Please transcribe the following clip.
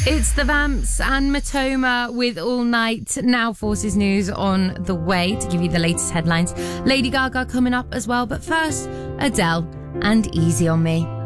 It's the Vamps and Matoma with All Night. Now Forces News on the way to give you the latest headlines. Lady Gaga coming up as well. But first, Adele and Easy on Me.